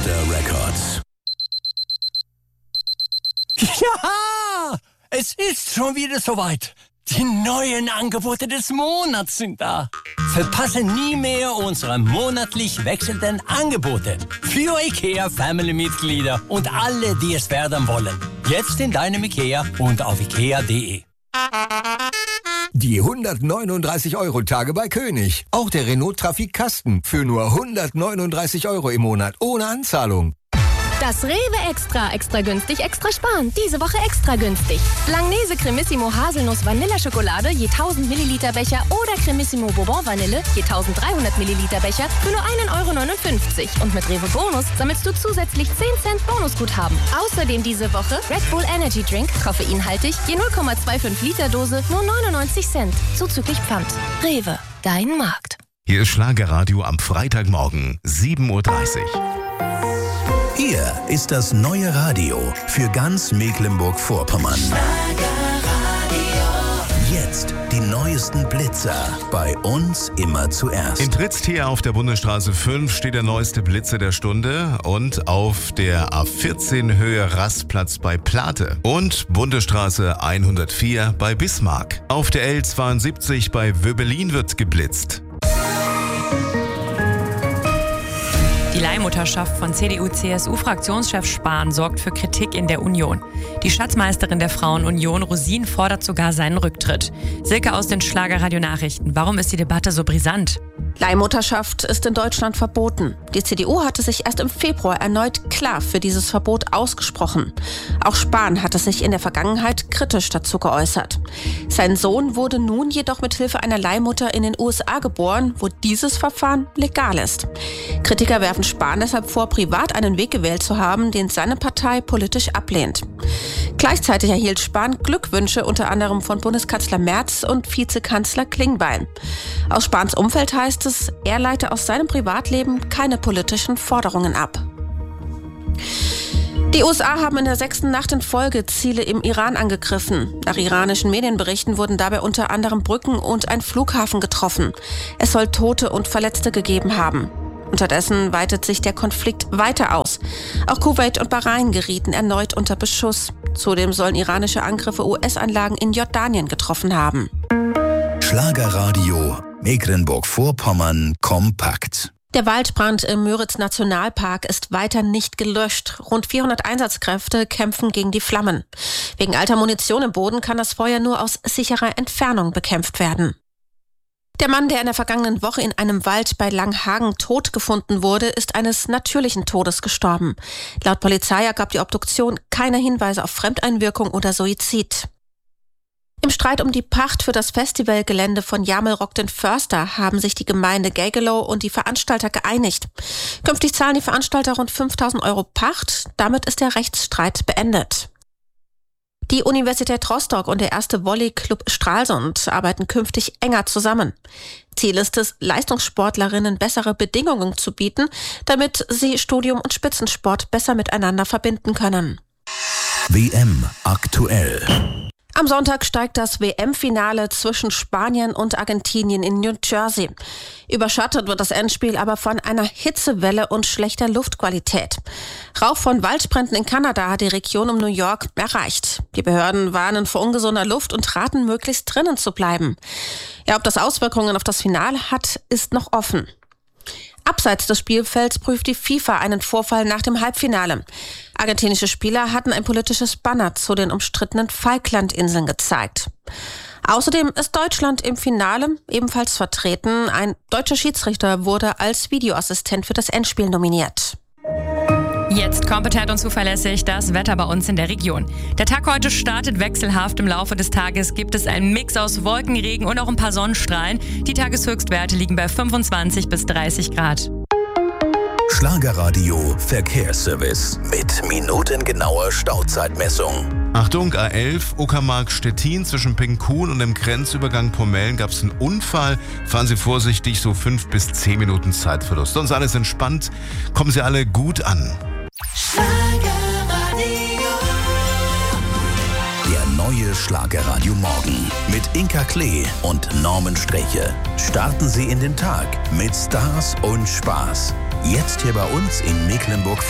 Monster Records. Ja, es ist schon wieder soweit. Die neuen Angebote des Monats sind da. Verpasse nie mehr unsere monatlich wechselnden Angebote für IKEA-Family-Mitglieder und alle, die es werden wollen. Jetzt in deinem IKEA und auf ikea.de. Die 139-Euro-Tage bei König. Auch der Renault Trafic Kasten für nur 139 Euro im Monat ohne Anzahlung. Das Rewe Extra günstig, extra sparen. Diese Woche extra günstig. Langnese Cremissimo Haselnuss Vanilleschokolade je 1000 Milliliter Becher oder Cremissimo Bourbon Vanille je 1300 Milliliter Becher für nur 1,59 Euro. Und mit Rewe Bonus sammelst du zusätzlich 10 Cent Bonusguthaben. Außerdem diese Woche Red Bull Energy Drink, koffeinhaltig, je 0,25 Liter Dose, nur 99 Cent. Zuzüglich Pfand. Rewe, dein Markt. Hier ist Schlagerradio am Freitagmorgen, 7:30 Uhr. Hier ist das neue Radio für ganz Mecklenburg-Vorpommern. Jetzt die neuesten Blitzer. Bei uns immer zuerst. In Tritztier auf der Bundesstraße 5 steht der neueste Blitzer der Stunde und auf der A14 Höhe Rastplatz bei Plate und Bundesstraße 104 bei Bismarck. Auf der L72 bei Wöbelin wird geblitzt. Die Leihmutterschaft von CDU-CSU-Fraktionschef Spahn sorgt für Kritik in der Union. Die Schatzmeisterin der Frauenunion, Rosin, fordert sogar seinen Rücktritt. Silke aus den Schlagerradio-Nachrichten. Warum ist die Debatte so brisant? Leihmutterschaft ist in Deutschland verboten. Die CDU hatte sich erst im Februar erneut klar für dieses Verbot ausgesprochen. Auch Spahn hatte sich in der Vergangenheit kritisch dazu geäußert. Sein Sohn wurde nun jedoch mit Hilfe einer Leihmutter in den USA geboren, wo dieses Verfahren legal ist. Kritiker werfen Spahn deshalb vor, privat einen Weg gewählt zu haben, den seine Partei politisch ablehnt. Gleichzeitig erhielt Spahn Glückwünsche unter anderem von Bundeskanzler Merz und Vizekanzler Klingbeil. Aus Spahns Umfeld heißt es, er leite aus seinem Privatleben keine politischen Forderungen ab. Die USA haben in der 6. Nacht in Folge Ziele im Iran angegriffen. Nach iranischen Medienberichten wurden dabei unter anderem Brücken und ein Flughafen getroffen. Es soll Tote und Verletzte gegeben haben. Unterdessen weitet sich der Konflikt weiter aus. Auch Kuwait und Bahrain gerieten erneut unter Beschuss. Zudem sollen iranische Angriffe US-Anlagen in Jordanien getroffen haben. Schlagerradio Mecklenburg-Vorpommern kompakt. Der Waldbrand im Müritz-Nationalpark ist weiter nicht gelöscht. Rund 400 Einsatzkräfte kämpfen gegen die Flammen. Wegen alter Munition im Boden kann das Feuer nur aus sicherer Entfernung bekämpft werden. Der Mann, der in der vergangenen Woche in einem Wald bei Langhagen tot gefunden wurde, ist eines natürlichen Todes gestorben. Laut Polizei ergab die Obduktion keine Hinweise auf Fremdeinwirkung oder Suizid. Im Streit um die Pacht für das Festivalgelände von Jamel Rock den Förster haben sich die Gemeinde Gägelow und die Veranstalter geeinigt. Künftig zahlen die Veranstalter rund 5.000 Euro Pacht. Damit ist der Rechtsstreit beendet. Die Universität Rostock und der erste Volley-Club Stralsund arbeiten künftig enger zusammen. Ziel ist es, Leistungssportlerinnen bessere Bedingungen zu bieten, damit sie Studium und Spitzensport besser miteinander verbinden können. WM aktuell. Am Sonntag steigt das WM-Finale zwischen Spanien und Argentinien in New Jersey. Überschattet wird das Endspiel aber von einer Hitzewelle und schlechter Luftqualität. Rauch von Waldbränden in Kanada hat die Region um New York erreicht. Die Behörden warnen vor ungesunder Luft und raten, möglichst drinnen zu bleiben. Ja, ob das Auswirkungen auf das Finale hat, ist noch offen. Abseits des Spielfelds prüft die FIFA einen Vorfall nach dem Halbfinale. Argentinische Spieler hatten ein politisches Banner zu den umstrittenen Falklandinseln gezeigt. Außerdem ist Deutschland im Finale ebenfalls vertreten. Ein deutscher Schiedsrichter wurde als Videoassistent für das Endspiel nominiert. Jetzt kompetent und zuverlässig das Wetter bei uns in der Region. Der Tag heute startet wechselhaft. Im Laufe des Tages gibt es einen Mix aus Wolken, Regen und auch ein paar Sonnenstrahlen. Die Tageshöchstwerte liegen bei 25 bis 30 Grad. Schlagerradio Verkehrsservice mit minutengenauer Stauzeitmessung. Achtung, A11, Uckermark Stettin zwischen Penkhuhn und dem Grenzübergang Pomellen gab es einen Unfall. Fahren Sie vorsichtig, so 5 bis 10 Minuten Zeitverlust. Sonst alles entspannt. Kommen Sie alle gut an. Der neue Schlagerradio Morgen mit Inka Klee und Norman Streche. Starten Sie in den Tag mit Stars und Spaß. Jetzt hier bei uns in Mecklenburg